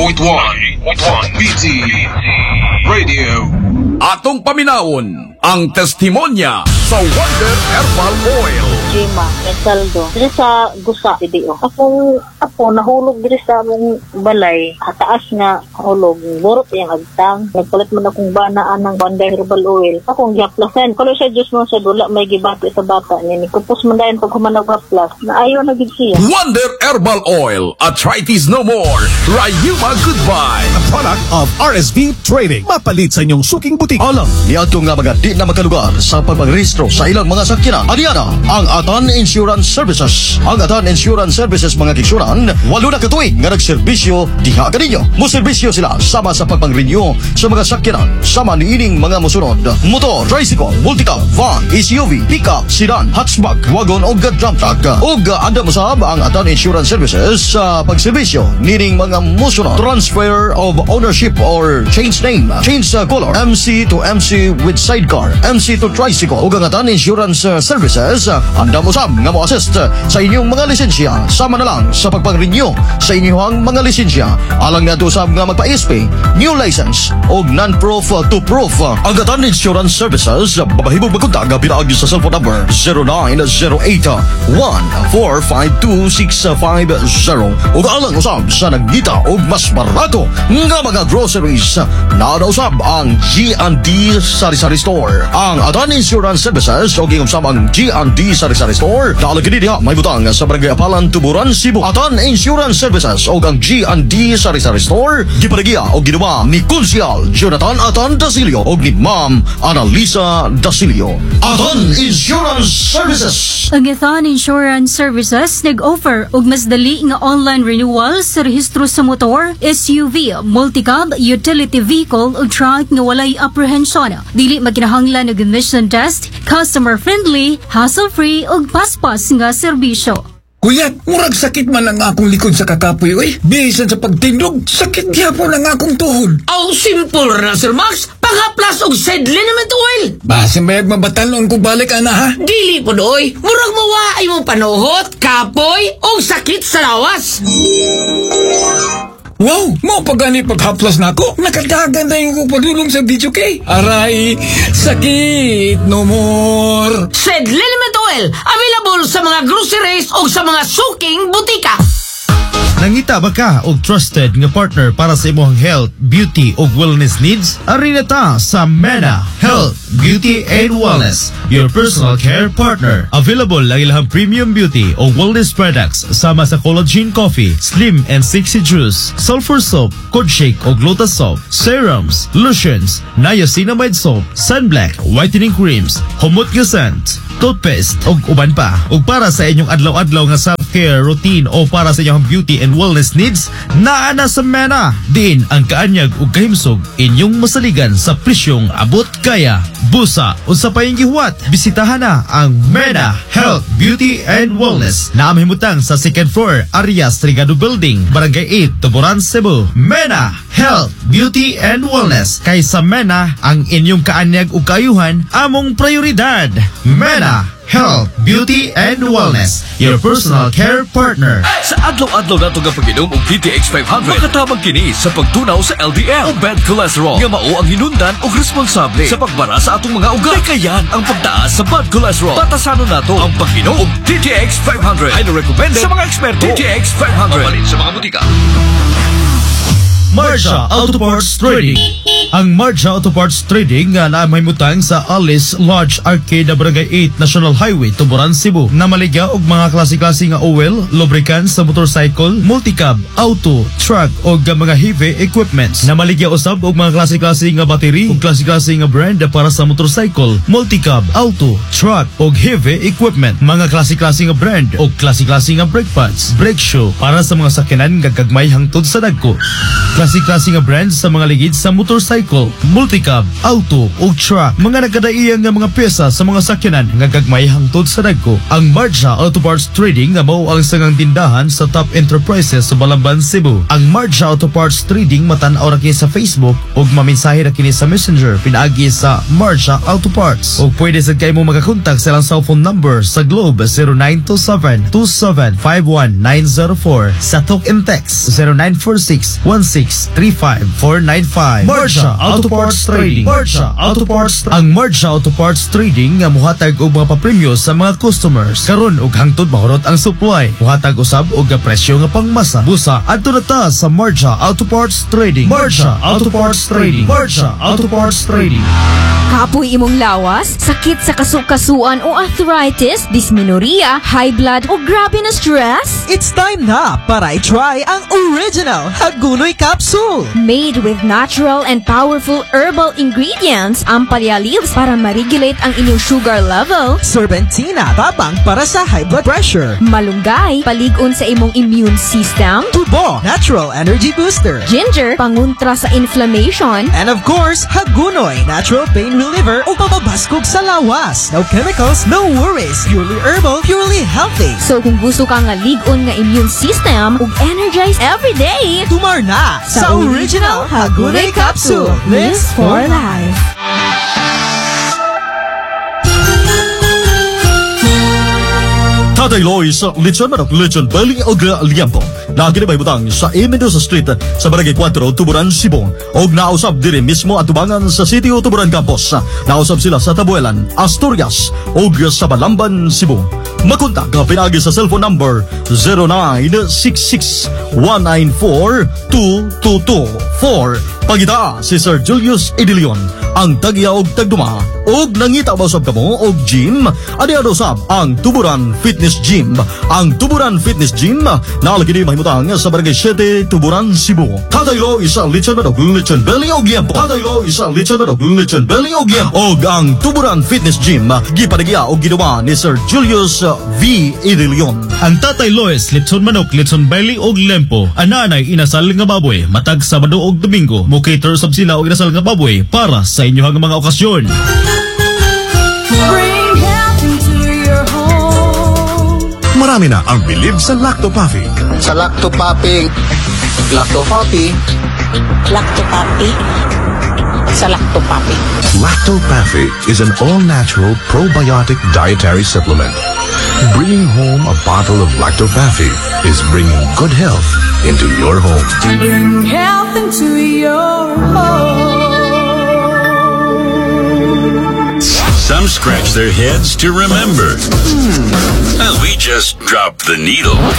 BT Radio. Atong paminawon ang testimonya sa Wonder Herbal Oil. Gima, Saldo. Diri sa Gusa, Didio. Ako nahulog diri sa among balay. Hataas nga hulog. Burot yung agtang. Nagpalit man akong banaan ng Wonder Herbal Oil. Akong gihaplasan. Kalo siya Diyos mo sa dula, may gibato sa bata niya. Kupos man dahin pag humanag haplas. Naayaw na gid siya. Wonder Herbal Oil. Arthritis no more. Rayuma goodbye. A product of RSV Trading. Mapalit sa inyong suking butik. Alam, niadto nga mga di na makalugar sa pagpagrehistro sa ilang mga sakyanan. Adiana, ang Atan Insurance Services. Ang Atan Insurance Services mga kiksuran, walo na katuig nga nagserbisyo diha kaninyo. Muserbisyo sila sama sa pagpang-renew sa mga sakyanan. Sama niining mga musunod. Motor, tricycle, multicab, van, SUV, pickup, sedan, hatchback, wagon o dump truck. O anda masab ang Atan Insurance Services sa pagserbisyo niining mga musunod. Transfer of ownership or change name, change color, MC to MC with sidecar, MC to tricycle. O ang Atan Insurance Services, anda mo sab nga mo assist sa inyong mga lisensya. Sama na lang sa pagpang-renew sa inyong mga lisensya. Alang na sab nga magpa-SP, new license o non-proof to proof. Ang Atan Insurance Services, babahibog magkontak pinaagi sa cellphone number 0908-1452-650. O alang usab sa nagdita o mas barato nga mga groceries. Naadausab ang G&D Sari-Sari Store. Ang Atan Insurance Services o gingusab ang G&D Sari-Sari Store. Dahil kinidiha may butang sa Barangay Apalan, Tuburan, Cebu. Atan Insurance Services o ang G&D Sari-Sari Store. Gipanagiya o ginawa ni Konsyal Jonathan Atan Dasilio o ni Ma'am Annalisa Dasilio. Atan Insurance Services. Ang Atan Insurance Services nag-offer og mas dali nga online renewal sa rehistro sa motor, SUV, multicab, utility vehicle o truck nga walay apprehension. Dili maginahanglan og emission test, customer friendly, hassle-free ug paspas nga serbisyo. Kuya, murag sakit man ang akong likod sa kakapoy, oy. Bisan sa pagtindog, sakit gyapon ang akong tuhod. Aw, simple na, Sir Max. Panghaplas og Sed Liniment Oil. Base mayag mabatalon ko balik, ana, ha? Dili po doy. Murag mawaay mong panuhot, kapoy, o sakit sa lawas. Wow, mo pagani paghaplas na ako. Nakadagan na yung padulong sa video kay. Aray, sakit no more. Sed Liniment Oil, available sa mga groceries o sa mga suking butika. Nangita ba ka og trusted nga partner para sa imong health, beauty ug wellness needs? Ari na ta sa Mena Health, Beauty and Wellness, your personal care partner. Available ang ilang premium beauty ug wellness products sama sa collagen coffee, slim and sexy juice, sulfur soap, cod shake ug lotus soap, serums, lotions, niacinamide soap, sunblock, whitening creams, humot nga scent, toothpaste ug uban pa. Ug para sa inyong adlaw-adlaw nga self-care routine o para sa inyong beauty and wellness needs, naa na sa Mena. Diin ang kaanyag ug kahimsog inyong masaligan sa presyong abot kaya. Busa unsa pa yung gihuwat, bisitahan na ang Mena Health, Beauty and Wellness na mahimutang sa second floor, Arias Trigado Building, Barangay 8, Tuburan, Cebu. Mena Health, Beauty and Wellness. Kay sa Mena, ang inyong kaanyag ug kaayuhan among prioridad. Mena Health, Beauty and Wellness, your personal care partner. Sa adlaw-adlaw nato nga pag-inom og DTX 500, makatabang kini sa pagtunaw sa LDL o bad cholesterol. Nga mao ang hinundan og responsable sa pagbara sa atong mga ugat. Kayan ang pagtaas sa bad cholesterol. Batasanon nato ang pag-inom og DTX 500. Ay recommended sa mga eksperto. DTX 500. Mapalit sa mga butika. Marja Auto Parts Trading. Ang Marja Auto Parts Trading nga naamahimutang sa Alice Lodge Arcade, Barangay 8, National Highway, Tuburan, Cebu. Namaligya og mga klase-klase nga oil, lubricants sa motorcycle, multicab, auto, truck o mga heavy equipments. Namaligya usab og mga klase-klase nga battery ug klase-klase nga brand para sa motorcycle, multicab, auto, truck o heavy equipment. Mga klase-klase nga brand o klase-klase nga brake pads, brake shoe para sa mga sakyanan nga gagmay hangtod sa dagko. Klase-klase nga brand sa mga ligid sa motorcycle motorcycle, multicab, auto ug truck. Mga nagkadaiyang nga mga pyesa sa mga sakyanan nga gagmay hangtod sa dagko. Ang Marja Auto Parts Trading nga mao ang sangang tindahan sa top enterprises sa Balamban, Cebu. Ang Marja Auto Parts Trading matan-aw ra kini sa Facebook ug maminsahe ra kini sa Messenger pinaagi sa Marja Auto Parts. Ug pwede sad kay mo magakontak sa ilang cellphone number sa Globe 0927-2751904, sa Talk and Text 0946-1635495. Marja Auto Parts Trading. Marja Auto Parts. Ang Marja Auto Parts Trading nga muhatag og mga papremyo sa mga customers karon ug hangtod mahurot ang supply. Muhatag usab og presyo nga pangmasa. Busa adto na ta sa Marja Auto Parts Trading. Marja Auto Parts Trading. Marja Auto Parts Trading. Kapoy imong lawas, sakit sa kasukasuan o arthritis, dysmenorrhea, high blood o grabe na stress? It's time na para i-try ang original Hagunoy Capsule. Made with natural and powerful herbal ingredients, ang Palea leaves para ma-regulate ang inyong sugar level. Serpentina, tabang para sa high blood pressure. Malunggay, paligon sa imong immune system. Tubo, natural energy booster. Ginger, panguntra sa inflammation. And of course, Hagunoy, natural pain reliever o pababaskog sa lawas. No chemicals, no worries. Purely herbal, purely healthy. So kung gusto ka nga ligon nga immune system ug energize every day, tumar na sa original Hagunoy Capsule. Live for life. Tatay Loy sa Lechon Manok, Lechon Belly o Liampo. Naginibay butang sa Mendoza Street sa Barangay 4, Tuburan, Cebu. Og nausab diri mismo at tubangan sa City o Tuburan Campus. Nausab sila sa Tabuelan, Asturias og sa Balamban, Cebu. Makontak ka pinagi sa cellphone number 0966-194-2224. Pagita si Sir Julius Idilion, ang tagya og tagduma. Og nangita ba usab kamo og gym? Adi usab ang Tuburan Fitness Gym. Ang Tuburan Fitness Gym nalagini mahimutang sa Barangay 7, Tuburan, Cebu. Tataylo isa Lechon Manok, Lechon Belly og Liampo. Tataylo isa Lechon Manok, Lechon Belly og Liampo. Og ang Tuburan Fitness Gym gipadagya og ginawa ni Sir Julius V. Idilion. Ang Tatay Lois, Lechon Manok, Lechon Belly og Lempo. Ananay inasal nga baboy matag Sabado og Domingo. Mo-cater sab sila og inasal nga baboy para sa inyong mga okasyon. Bring health into your home. Marami na ang bilib sa Lactopapi. Sa Lactopapi. Lactopapi. Lactopapi. Sa Lactopapi. Lactopapi is an all-natural probiotic dietary supplement. Bringing home a bottle of Lactopapi is bringing good health into your home. Bring health into your home. Some scratch their heads to remember. And we just drop the needle.